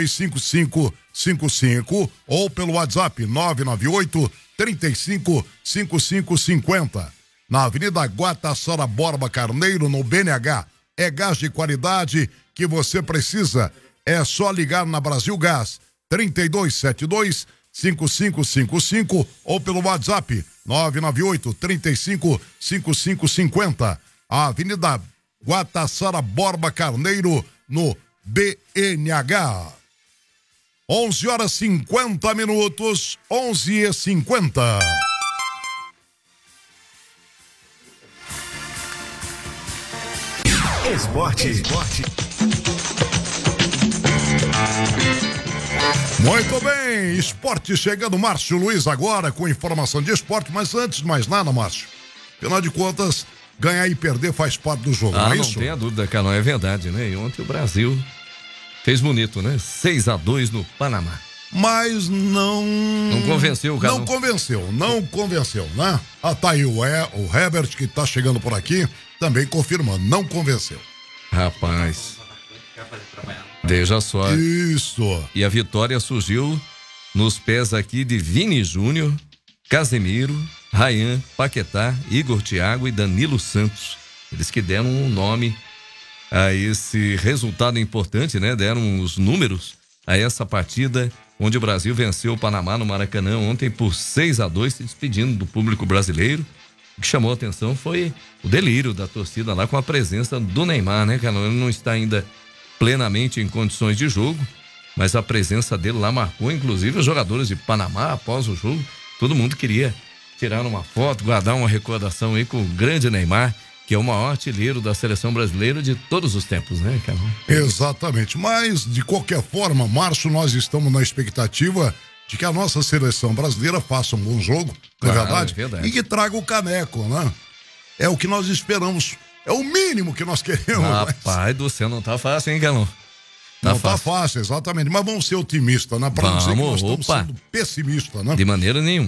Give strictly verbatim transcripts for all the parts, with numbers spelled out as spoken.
dois cinco cinco cinco cinco ou pelo WhatsApp nove nove oito, três cinco, cinco cinco cinco zero. Na Avenida Guatassara Borba Carneiro, no B N H. É gás de qualidade que você precisa. É só ligar na Brasil Gás trinta e dois setenta e dois, cinco cinco cinco cinco ou pelo WhatsApp nove nove oito, três cinco, cinco cinco cinco zero. A Avenida Guatassara Borba Carneiro, no B N H. onze horas e cinquenta minutos, onze e cinquenta. Esporte. Esporte. Muito bem, esporte chegando, Márcio Luiz agora com informação de esporte, mas antes de mais nada, Márcio, afinal de contas, ganhar e perder faz parte do jogo, ah, não é não isso? Não tenha dúvida, cara, não é verdade, né? E ontem o Brasil fez bonito, né? seis a dois no Panamá. Mas não... Não convenceu, cara. Não convenceu, não convenceu, né? Ah, tá aí o, e, o Herbert, que tá chegando por aqui, também confirmando, não convenceu. Rapaz, veja só. Isso. E a vitória surgiu nos pés aqui de Vini Júnior, Casemiro, Ryan, Paquetá, Igor Thiago e Danilo Santos. Eles que deram um nome a esse resultado importante, né? Deram os números a essa partida onde o Brasil venceu o Panamá no Maracanã ontem por seis a dois, se despedindo do público brasileiro. O que chamou a atenção foi o delírio da torcida lá com a presença do Neymar, né, cara? Ele não está ainda plenamente em condições de jogo, mas a presença dele lá marcou, inclusive, os jogadores de Panamá após o jogo. Todo mundo queria tirar uma foto, guardar uma recordação aí com o grande Neymar, que é o maior artilheiro da seleção brasileira de todos os tempos, né, cara? Exatamente, mas de qualquer forma, Márcio, nós estamos na expectativa de que a nossa seleção brasileira faça um bom jogo, não é, claro, verdade? é verdade? E que traga o caneco, né? É o que nós esperamos, é o mínimo que nós queremos. Rapaz mas... do céu, não tá fácil, hein, Galão? Tá não fácil. tá fácil, exatamente, mas vamos ser otimistas, né? Pra não dizer que nós estamos opa. sendo pessimistas, né? De maneira nenhuma.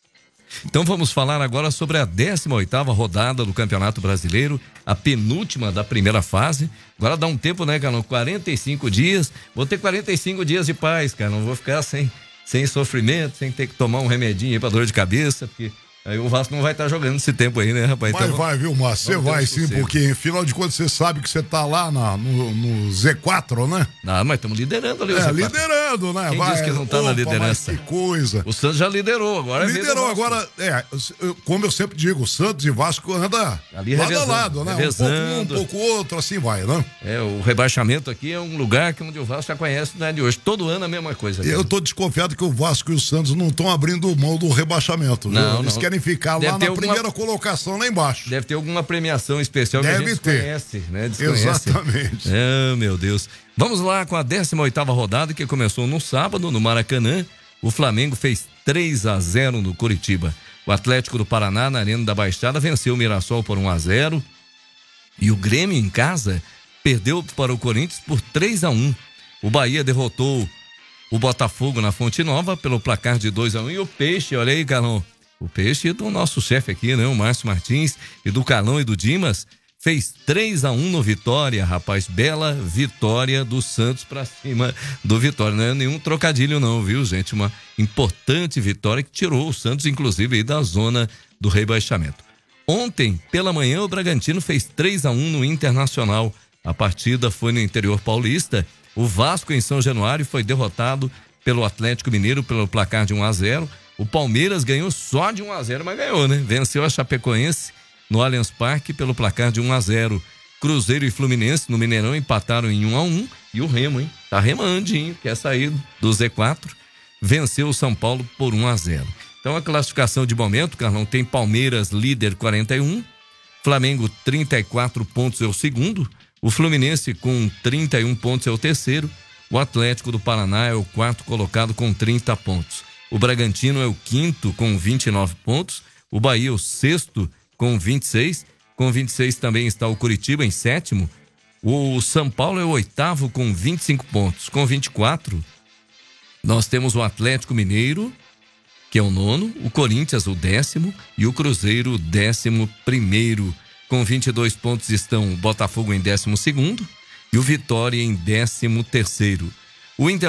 Então vamos falar agora sobre a décima oitava rodada do Campeonato Brasileiro, a penúltima da primeira fase. Agora dá um tempo, né, Galão? quarenta e cinco dias, vou ter quarenta e cinco dias de paz, cara, não vou ficar sem... sem sofrimento, sem ter que tomar um remedinho aí pra dor de cabeça, porque aí o Vasco não vai estar tá jogando esse tempo aí, né, rapaz? Mas então, vai, viu, Márcio? Você vai sim, sossego. Porque afinal de contas você sabe que você tá lá na, no, no Z quatro, né? Ah, mas estamos liderando ali o É, Z quatro. liderando, né? Quem vai, disse que não tá opa, na liderança? Que coisa. O Santos já liderou, agora Liderou, é agora, é, eu, como eu sempre digo, o Santos e Vasco anda ali lado revezando, a lado, né? Revezando. Um pouco um, um pouco outro, assim vai, né? É, o rebaixamento aqui é um lugar que onde o Vasco já conhece, né, de hoje. Todo ano a mesma coisa. Eu tô desconfiado que o Vasco e o Santos não estão abrindo mão do rebaixamento, viu? Não, Eles não. querem ficar Deve lá na alguma... primeira colocação, lá embaixo. Deve ter alguma premiação especial Deve que a gente ter. desconhece, né? Desconhece. Exatamente. É, meu Deus. Vamos lá com a décima oitava rodada, que começou no sábado, no Maracanã. O Flamengo fez três a zero no Curitiba. O Atlético do Paraná, na Arena da Baixada, venceu o Mirassol por um a zero. E o Grêmio, em casa, perdeu para o Corinthians por três a um. O Bahia derrotou o Botafogo na Fonte Nova pelo placar de dois a um. E o Peixe, olha aí, Carlão. O Peixe do nosso chefe aqui, né? O Márcio Martins, e do Carlão e do Dimas, fez três a um no Vitória, rapaz. Bela vitória do Santos pra cima do Vitória. Não é nenhum trocadilho não, viu, gente? Uma importante vitória que tirou o Santos, inclusive, aí da zona do rebaixamento. Ontem, pela manhã, o Bragantino fez três a um no Internacional. A partida foi no interior paulista. O Vasco, em São Januário, foi derrotado pelo Atlético Mineiro pelo placar de um a zero. O Palmeiras ganhou só de um a zero, mas ganhou, né? Venceu a Chapecoense no Allianz Parque pelo placar de um a zero. Cruzeiro e Fluminense no Mineirão empataram em um a um. E o Remo, hein? Tá remandinho, quer sair do Z quatro. Venceu o São Paulo por um a zero. Então a classificação de momento, Carlão, tem Palmeiras líder quarenta e um. Flamengo trinta e quatro pontos é o segundo. O Fluminense com trinta e um pontos é o terceiro. O Atlético do Paraná é o quarto colocado com trinta pontos. O Bragantino é o quinto com vinte e nove pontos. O Bahia é o sexto com vinte e seis. Com vinte e seis também está o Curitiba em sétimo. O São Paulo é o oitavo com vinte e cinco pontos. Com vinte e quatro, nós temos o Atlético Mineiro, que é o nono. O Corinthians, o décimo. E o Cruzeiro, o décimo primeiro. Com vinte e dois pontos estão o Botafogo em décimo segundo. E o Vitória em décimo terceiro. O Inter